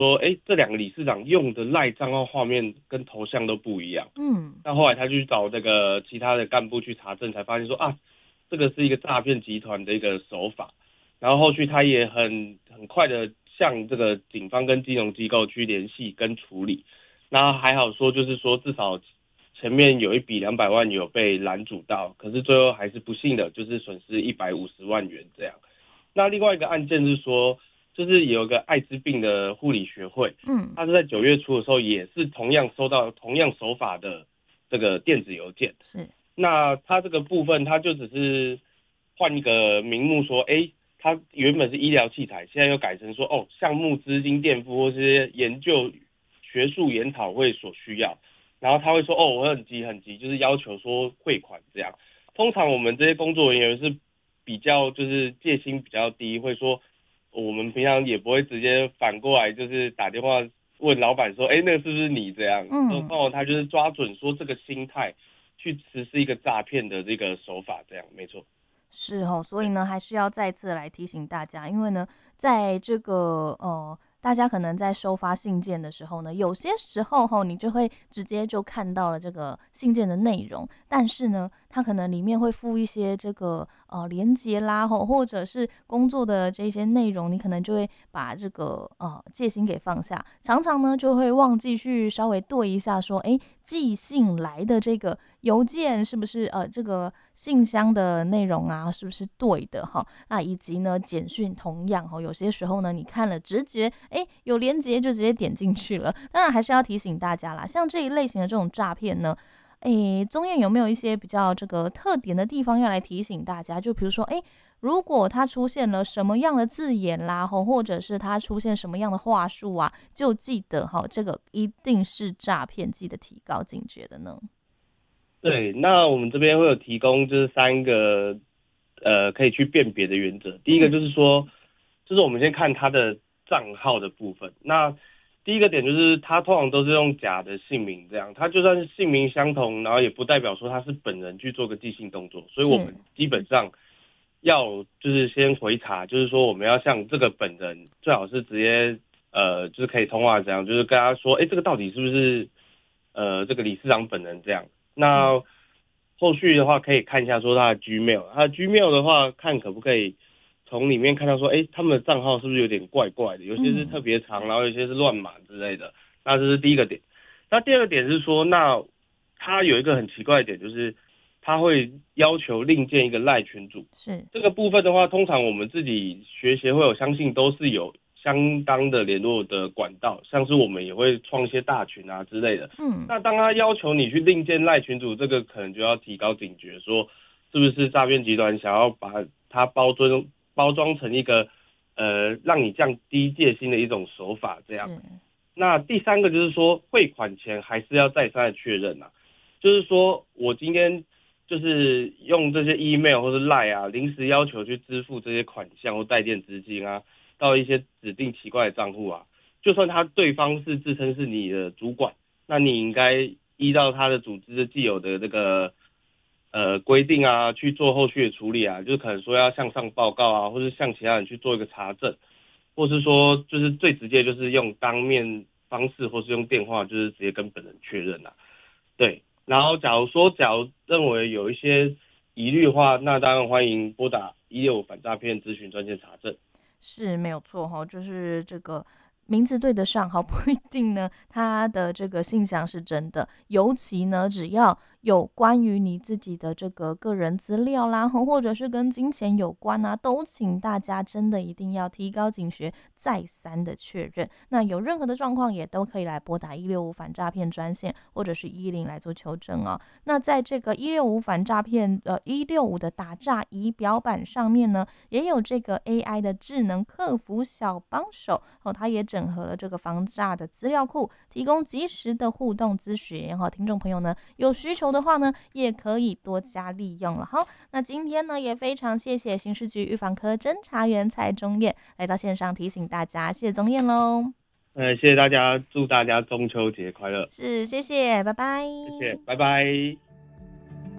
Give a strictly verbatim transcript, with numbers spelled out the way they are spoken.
说，哎，这两个理事长用的赖账号画面跟头像都不一样。 嗯， 那后来他去找这个其他的干部去查证，才发现说啊，这个是一个诈骗集团的一个手法。然后后续他也很很快的向这个警方跟金融机构去联系跟处理。那还好说，就是说至少前面有一笔两百万有被拦阻到，可是最后还是不幸的就是损失一百五十万元这样。那另外一个案件是说，就是有一个艾滋病的护理学会， 嗯， 他是在九月初的时候也是同样收到同样手法的这个电子邮件。 是， 那他这个部分他就只是换一个名目说，哎，他原本是医疗器材，现在又改成说哦项目资金垫付或是研究学术研讨会所需要。然后他会说哦我很急很急，就是要求说汇款这样。通常我们这些工作人员是比较就是戒心比较低，会说我们平常也不会直接反过来就是打电话问老板说，哎，那个是不是你这样？然嗯。 后他就是抓准说这个心态去实施一个诈骗的这个手法，这样没错。 是哦，所以对， 呢，还是要再次来提醒大家，因为呢，在这个呃，大家可能在收发信件的时候呢，有些时候哈，你就会直接就看到了这个信件的内容，但是呢，它可能里面会附一些这个呃连接啦，吼，或者是工作的这些内容，你可能就会把这个呃戒心给放下，常常呢就会忘记去稍微对一下，说，哎，寄信来的这个邮件是不是呃这个信箱的内容啊是不是对的哈？那以及呢简讯同样哈，有些时候呢你看了直觉哎有连接就直接点进去了，当然还是要提醒大家啦，像这一类型的这种诈骗呢。诶，宗彦有没有一些比较这个特点的地方要来提醒大家？就比如说，诶，如果它出现了什么样的字眼啦，吼，或者是它出现什么样的话术啊，就记得哈，这个一定是诈骗，记得提高警觉的呢。 对，那我们这边会有提供就是三个呃可以去辨别的原则。第一个嗯， 就是说，就是我们先看他的账号的部分。那第一个点就是他通常都是用假的姓名，这样他就算是姓名相同，然后也不代表说他是本人去做个寄信动作。所以我是， 们基本上要就是先回查，就是说我们要向这个本人最好是直接呃就是可以通话这样，就是跟他说，哎，这个到底是不是呃这个理事长本人这样。 是， 那后续的话可以看一下说他的 Gmail，他的 Gmail 的话看可不可以从里面看到说，哎，他们的账号是不是有点怪怪的？有些是特嗯， 别长，然后有些是乱码之类的。那这是第一个点。那第二个点是说，那他有一个很奇怪的点，就是他会要求另建一个赖群组。 是， 这个部分的话，通常我们自己学协会，我相信都是有相当的联络的管道，像是我们也会创一些大群啊之类的。 嗯， 那当他要求你去另建赖群组，这个可能就要提高警觉，说是不是诈骗集团想要把它包装包装成一个呃让你降低戒心的一种手法这样。 是， 那第三个就是说，汇款前还是要再三的确认啊，就是说我今天就是用这些 email 或是 line 啊，临时要求去支付这些款项或带电资金啊，到一些指定奇怪的账户啊，就算他对方是自称是你的主管，那你应该依照他的组织的既有的这个呃规定啊，去做后续的处理啊，就是可能说要向上报告啊，或是向其他人去做一个查证。或是说就是最直接就是用当面方式，或是用电话，就是直接跟本人确认啊。对，然后假如说假如认为有一些疑虑的话，那当然欢迎拨打一六五反诈骗咨询专线查证。 是没有错哈，就是这个名字对得上哈，不一定呢，他的这个信箱是真的。尤其呢，只要有关于你自己的这个个人资料啦，或者是跟金钱有关啊，都请大家真的一定要提高警觉，再三的确认。那有任何的状况，也都可以来拨打一六五反诈骗专线，或者是一零来做求证哦。那在这个一六五反诈骗呃一六五的打诈仪表板上面呢，也有这个 A I 的智能客服小帮手哦，它也整合了这个防诈的资料库，提供及时的互动咨询哈。听众朋友呢，有需求的话呢，也可以多加利用了哈。那今天呢，也非常谢谢刑事局预防科侦查员蔡宗彦来到线上提醒大家，谢谢宗彦喽。 呃，谢谢大家，祝大家中秋节快乐， 是，谢谢，拜拜。 谢谢，拜拜。